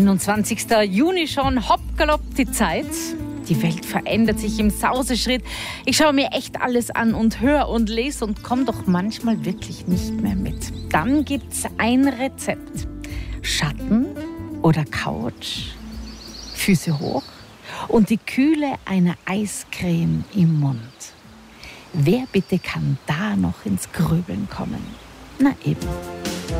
21. Juni schon, hopp galopp die Zeit. Die Welt verändert sich im Sauseschritt. Ich schaue mir echt alles an und höre und lese und komme doch manchmal wirklich nicht mehr mit. Dann gibt's ein Rezept. Schatten oder Couch, Füße hoch und die Kühle einer Eiscreme im Mund. Wer bitte kann da noch ins Grübeln kommen? Na eben.